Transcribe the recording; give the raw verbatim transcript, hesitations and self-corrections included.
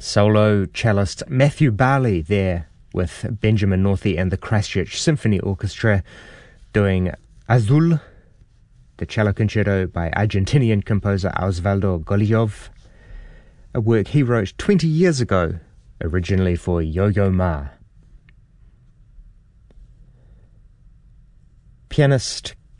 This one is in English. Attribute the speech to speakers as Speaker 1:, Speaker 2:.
Speaker 1: Solo cellist Matthew Barley there with Benjamin Northey and the Christchurch Symphony Orchestra doing Azul, the cello concerto by Argentinian composer Osvaldo Golijov, a work he wrote twenty years ago, originally for Yo-Yo Ma. Pianist